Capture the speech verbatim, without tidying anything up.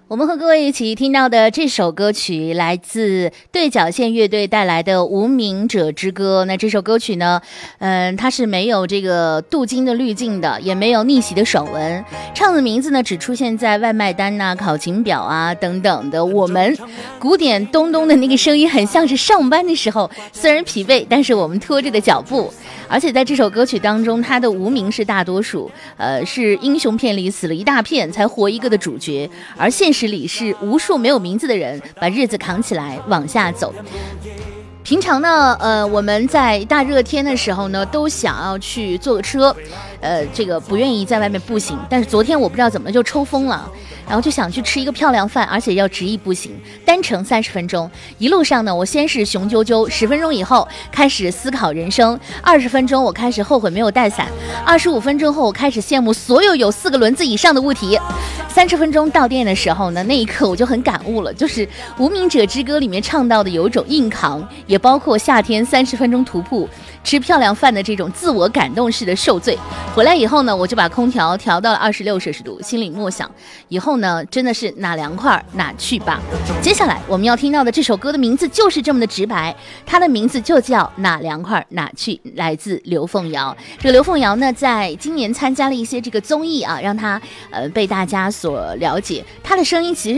我们和各位一起听到的这首歌曲来自对角线乐队带来的《无名者之歌》。那这首歌曲呢，嗯，它是没有这个镀金的滤镜的，也没有逆袭的手纹，唱的名字呢只出现在外卖单呐、啊、考勤表啊等等的。我们古典咚咚的那个声音，很像是上班的时候，虽然疲惫，但是我们拖着的脚步。而且在这首歌曲当中，他的无名是大多数，呃，是英雄片里死了一大片才活一个的主角，而现实里是无数没有名字的人把日子扛起来往下走。平常呢，呃，我们在大热天的时候呢，都想要去坐个车，呃，这个不愿意在外面步行。但是昨天我不知道怎么就抽风了，然后就想去吃一个漂亮饭，而且要直译步行，单程三十分钟。一路上呢，我先是雄赳赳，十分钟以后开始思考人生，二十分钟我开始后悔没有带伞，二十五分钟后我开始羡慕所有有四个轮子以上的物体。三十分钟到店的时候呢，那一刻我就很感悟了，就是《无名者之歌》里面唱到的有一种硬扛，也包括夏天三十分钟徒步吃漂亮饭的这种自我感动式的受罪。回来以后呢，我就把空调调到了二十六摄氏度，心里默想，以后呢真的是哪凉快哪去吧。接下来我们要听到的这首歌的名字就是这么的直白，它的名字就叫哪凉快哪去，来自刘凤瑶。这个刘凤瑶呢，在今年参加了一些这个综艺啊，让她呃被大家所了解。她的声音其实